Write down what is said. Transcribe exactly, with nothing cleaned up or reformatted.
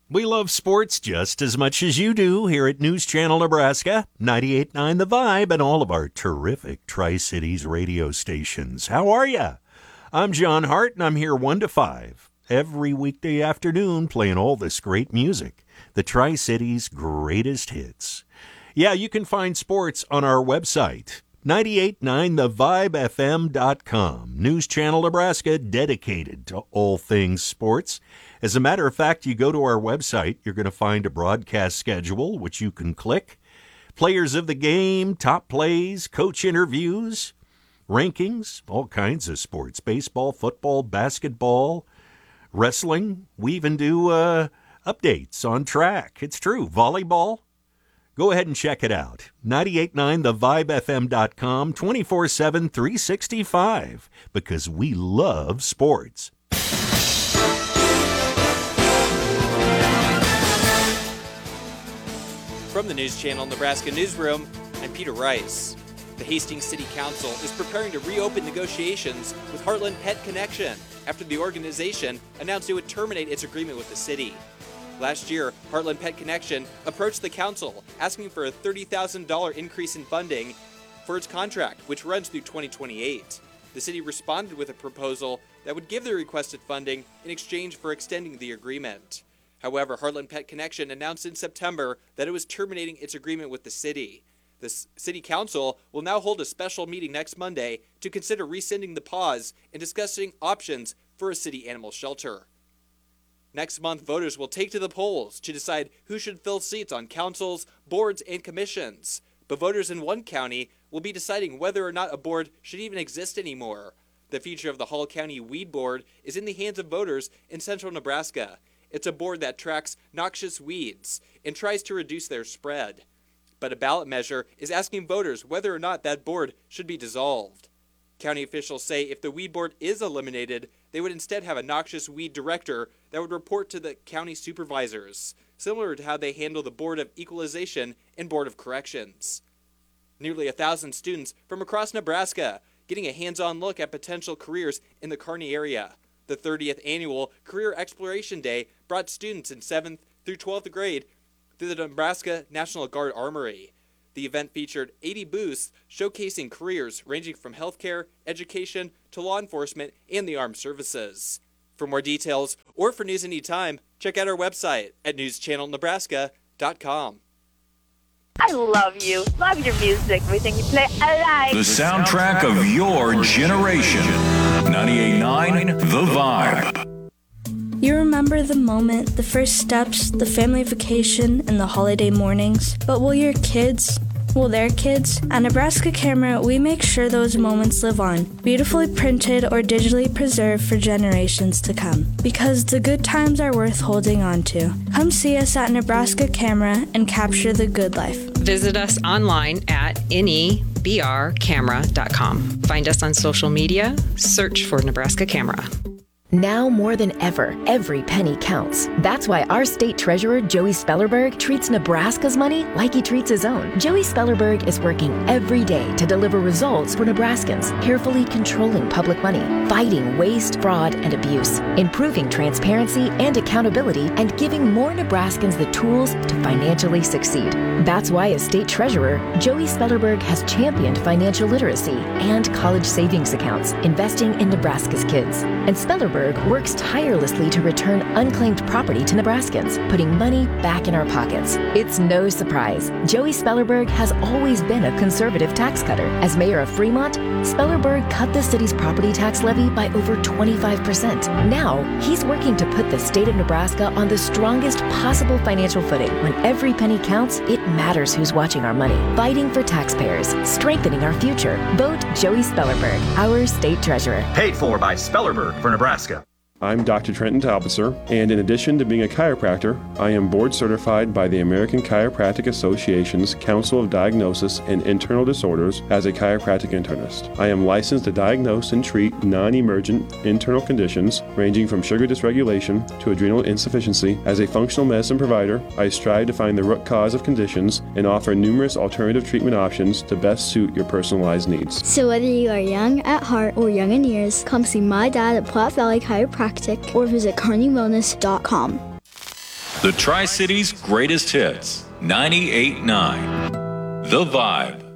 We love sports just as much as you do here at News Channel Nebraska, ninety-eight point nine The Vibe, and all of our terrific Tri-Cities radio stations. How are ya? I'm John Hart, and I'm here one to five every weekday afternoon playing all this great music, the Tri-Cities' greatest hits. Yeah, you can find sports on our website, ninety-eight point nine the vibe f m dot com. News Channel Nebraska, dedicated to all things sports. As a matter of fact, you go to our website, you're going to find a broadcast schedule, which you can click. Players of the game, top plays, coach interviews, rankings, all kinds of sports. Baseball, football, basketball, wrestling. We even do uh, updates on track. It's true. Volleyball. Go ahead and check it out. ninety-eight point nine the vibe f m dot com, twenty-four seven, three sixty-five, because we love sports. From the News Channel Nebraska Newsroom, I'm Peter Rice. The Hastings City Council is preparing to reopen negotiations with Heartland Pet Connection after the organization announced it would terminate its agreement with the city. Last year, Heartland Pet Connection approached the council asking for a thirty thousand dollars increase in funding for its contract, which runs through twenty twenty-eight. The city responded with a proposal that would give the requested funding in exchange for extending the agreement. However, Heartland Pet Connection announced in September that it was terminating its agreement with the city. The City Council will now hold a special meeting next Monday to consider rescinding the pause and discussing options for a city animal shelter. Next month, voters will take to the polls to decide who should fill seats on councils, boards, and commissions. But voters in one county will be deciding whether or not a board should even exist anymore. The future of the Hall County Weed Board is in the hands of voters in central Nebraska. It's a board that tracks noxious weeds and tries to reduce their spread. But a ballot measure is asking voters whether or not that board should be dissolved. County officials say if the weed board is eliminated, they would instead have a noxious weed director that would report to the county supervisors, similar to how they handle the Board of Equalization and Board of Corrections. Nearly a thousand students from across Nebraska getting a hands-on look at potential careers in the Kearney area. The thirtieth annual Career Exploration Day brought students in seventh through twelfth grade through the Nebraska National Guard Armory. The event featured eighty booths showcasing careers ranging from healthcare, education, to law enforcement and the armed services. For more details or for news anytime, check out our website at news channel nebraska dot com. I love you. Love your music. Everything you play, I like. The soundtrack of your generation. ninety-eight point nine The Vibe. You remember the moment, the first steps, the family vacation, and the holiday mornings. But will your kids? Will their kids? At Nebraska Camera, we make sure those moments live on, beautifully printed or digitally preserved for generations to come. Because the good times are worth holding on to. Come see us at Nebraska Camera and capture the good life. Visit us online at N E B R camera dot com. Find us on social media. Search for Nebraska Camera. Now more than ever, every penny counts. That's why our state treasurer, Joey Spellerberg, treats Nebraska's money like he treats his own. Joey Spellerberg is working every day to deliver results for Nebraskans, carefully controlling public money, fighting waste, fraud, and abuse, improving transparency and accountability, and giving more Nebraskans the tools to financially succeed. That's why as state treasurer, Joey Spellerberg has championed financial literacy and college savings accounts, investing in Nebraska's kids. And Spellerberg works tirelessly to return unclaimed property to Nebraskans, putting money back in our pockets. It's no surprise. Joey Spellerberg has always been a conservative tax cutter. As mayor of Fremont, Spellerberg cut the city's property tax levy by over twenty-five percent. Now, he's working to put the state of Nebraska on the strongest possible financial footing. When every penny counts, it matters who's watching our money. Fighting for taxpayers, strengthening our future. Vote Joey Spellerberg, our state treasurer. Paid for by Spellerberg for Nebraska. I'm Doctor Trenton Talbotser, and in addition to being a chiropractor, I am board certified by the American Chiropractic Association's Council of Diagnosis and Internal Disorders as a chiropractic internist. I am licensed to diagnose and treat non-emergent internal conditions ranging from sugar dysregulation to adrenal insufficiency. As a functional medicine provider, I strive to find the root cause of conditions and offer numerous alternative treatment options to best suit your personalized needs. So whether you are young at heart or young in years, come see my dad at Platte Valley Chiropractic or visit kearney wellness dot com. The Tri-Cities greatest hits. ninety-eight point nine The Vibe.